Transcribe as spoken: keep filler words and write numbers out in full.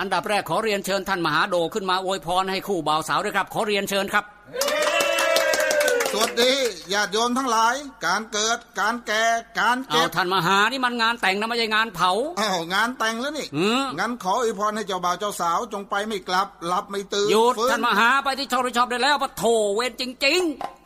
อันดับแรกขอเรียนเชิญท่านมหาโดขึ้นมาอวยพรให้คู่บ่าวสาวด้วยครับขอเรียนเชิญครับสวัสดีญาติโยมทั้งหลายการเกิดการแก่การเจ็บเอาท่านมหานี่มันงานแต่งนะไม่ใช่งานเผาอ้าวงานแต่งแล้วนี่งั้นขออวยพรให้เจ้าบ่าวเจ้าสาวจงไปไม่กลับหลับไม่ตื่นหยุดท่านมหาไปที่ชอบที่ชอบได้แล้วปะโถเวรจริงๆ